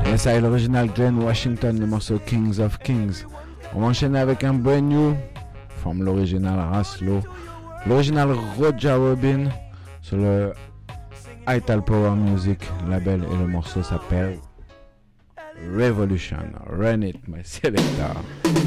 Et ça est l'original Glenn Washington, le morceau Kings of Kings. On va enchaîner avec un brand new, from l'original Raslo, l'original Roger Robin, sur le Ital Power Music label, et le morceau s'appelle Revolution. Run it, my selector.